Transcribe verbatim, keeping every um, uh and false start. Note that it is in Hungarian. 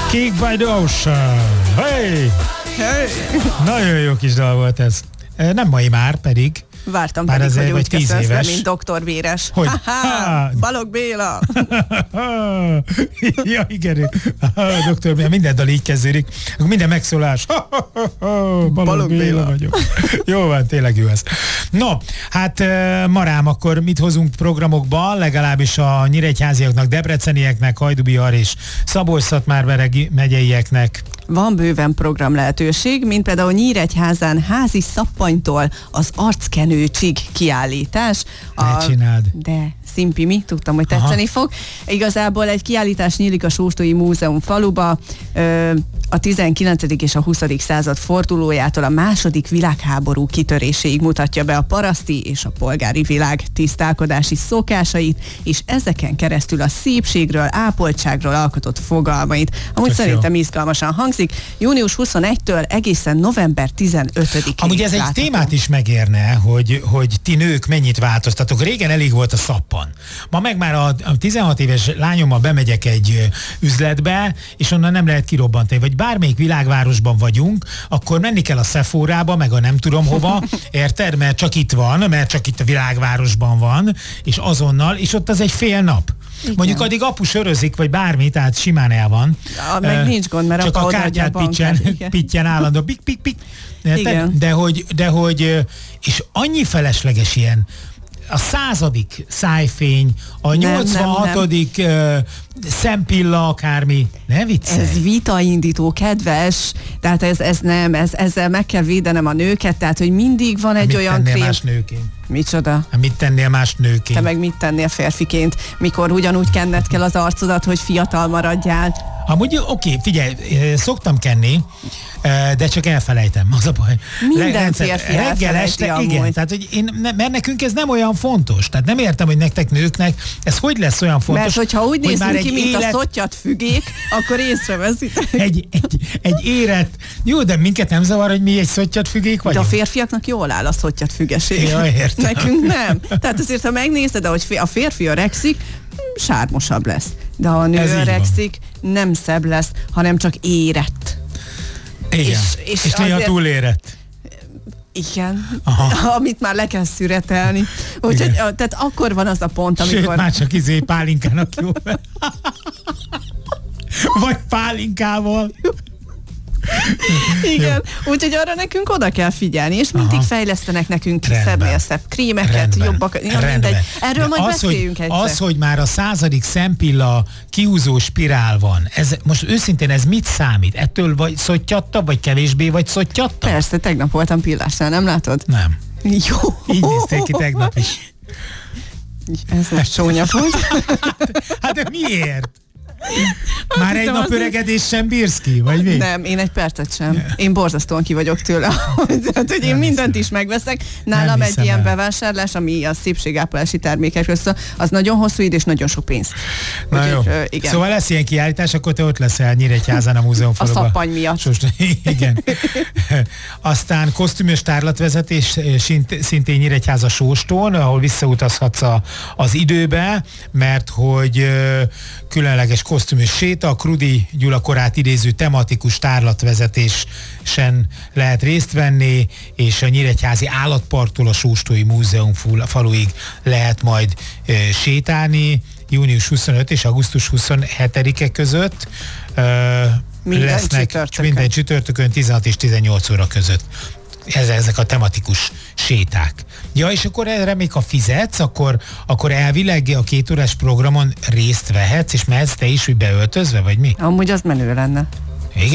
Kick by the Ocean. Hey! Hey! Nagyon jó kis dal volt ez. Nem mai már pedig. Vártam már pedig, hogy úgy köszönsz le, mint doktor Véres. Hogy? Ha-ha, Balogh Béla! Ja, igen. doktor Béla, minden dal így kezdődik. Minden megszólás. Balogh, Balogh Béla, Béla vagyok. Jó van, tényleg jó ez. No, hát marám, akkor mit hozunk programokba, legalábbis a nyíregyháziaknak, debrecenieknek, Hajdubihar és Szabolcs-Szatmár megyeieknek? Van bőven program lehetőség, mint például Nyíregyházán házi szappanytól az arckenőcsig kiállítás. Ne a... csináld. De szimpi mi, tudtam, hogy tetszeni Aha. fog. Igazából egy kiállítás nyílik a Sóstói Múzeum faluba, ö, a tizenkilencedik és a huszadik század fordulójától a második világháború kitöréséig mutatja be a paraszti és a polgári világ tisztálkodási szokásait, és ezeken keresztül a szépségről, ápoltságról alkotott fogalmait. Amúgy Tök szerintem jó. izgalmasan hangzik. június huszonegyedikétől egészen november tizenötödikéig. Amúgy ez látható. Egy témát is megérne, hogy, hogy ti nők mennyit változtatok. Régen elég volt a szappan. Ma meg már a, a tizenhat éves lányommal bemegyek egy üzletbe, és onnan nem lehet kirobbantani. Vagy bármelyik világvárosban vagyunk, akkor menni kell a Sephorába, meg a nem tudom hova, érted? Mert csak itt van, mert csak itt a világvárosban van, és azonnal, és ott az egy fél nap. Igen. Mondjuk addig apu sörözik, vagy bármi, tehát simán el van. Ja, meg uh, nincs gond, mert csak a kártyát pittyen, pittyen állandó, pik, pik, pik. De hogy, de hogy, és annyi felesleges ilyen, a századik szájfény, a nyolcvanhatodik nem, nem, nem. Uh, szempilla, akármi. Ne viccelj. Ez vitaindító, kedves, tehát ez, ez nem, ez, ezzel meg kell védenem a nőket, tehát hogy mindig van egy mit olyan krém. Más nőként? Micsoda? Mit tennél más nőként? Te meg mit tennél férfiként, mikor ugyanúgy kenned kell az arcodat, hogy fiatal maradjál? Amúgy oké, okay, figyelj, szoktam kenni, de csak elfelejtem, az a baj. Minden férfi reggel este, amúgy. Igen, tehát hogy én, mert nekünk ez nem olyan fontos, tehát nem értem, hogy nektek nőknek ez hogy lesz olyan fontos. Mert hogyha úgy hogy nézünk ki, mint élet... a szottyat fügék, akkor észreveszitek. Egy, egy, egy érett, jó, de minket nem zavar, hogy mi egy szottyat fügék vagyunk. De a férfiaknak jól áll a szottyat fügeség. Ja, értem. Nekünk nem. Tehát azért, ha megnézed, ahogy a férfi öregszik, sármosabb lesz. De ha a nő öregszik, nem szebb lesz, hanem csak érett. Igen, és, és, és néha túlérett. Igen, Aha. amit már le kell szüretelni. Úgyhogy, tehát akkor van az a pont, amikor... Sőt, már csak izé pálinkának jó. Vagy pálinkával. Igen, úgyhogy arra nekünk oda kell figyelni, és mindig Aha. fejlesztenek nekünk szebbnél szebb krémeket, Rendben. jobbak, ja, mindegy. Erről De majd az, beszéljünk hogy, egyszer. Az, hogy már a századik szempilla kihúzó spirál van, ez, most őszintén ez mit számít? Ettől vagy szottyattabb, vagy kevésbé vagy szottyattabb? Persze, tegnap voltam pillásnál, nem látod? Nem. Jó. Így nézték ki tegnap is. Ez most csúnya volt. Hát de miért? Már egy nap öregedés sem bírsz ki, vagy mi? Nem, én egy percet sem. Én borzasztóan ki vagyok tőle. Tehát, hogy én nem mindent hiszem. is megveszek. Nálam egy ilyen el. bevásárlás, ami a szépségápolási termékekről szól, az nagyon hosszú idő és nagyon sok pénz. Na úgy, jó. Úgy, igen. Szóval lesz ilyen kiállítás, akkor te ott leszel Nyíregyházán a múzeumfaluban. A szappany miatt. Sos, igen. Aztán kosztümös tárlatvezetés szintén Nyíregyháza Sóstón, ahol visszautazhatsz a, az időbe, mert hogy különleges kosztümös séta, a Krudi Gyula korát idéző tematikus tárlatvezetésen lehet részt venni, és a nyíregyházi állatparktól a Sóstói Múzeum faluig lehet majd e, sétálni. június huszonötödike és augusztus huszonhetedike között e, minden lesznek csütörtökön. minden csütörtökön tizenhat és tizennyolc óra között. Ez, ezek a tematikus séták. Ja, és akkor erre még ha fizetsz, akkor, akkor elvileg a két órás programon részt vehetsz, és mehetsz te is úgy beöltözve, vagy mi? Amúgy az menő lenne.